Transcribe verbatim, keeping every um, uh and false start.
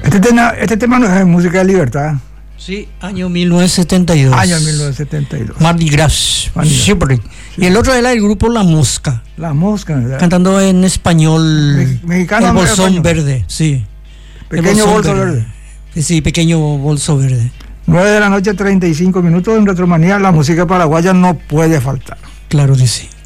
Este tema, este tema no es música de libertad. Sí, año mil novecientos setenta y dos. Año mil novecientos setenta y dos. Mardi Gras. Mardi Gras. Siempre. Sí. Y el otro era el grupo La Mosca. La Mosca, ¿verdad? Cantando en español. Me- mexicano, El bolsón español. verde, sí. El Pequeño bolso verde. Sí, pequeño bolso verde. nueve de la noche, treinta y cinco minutos en Retromanía. La música paraguaya no puede faltar. Claro que sí.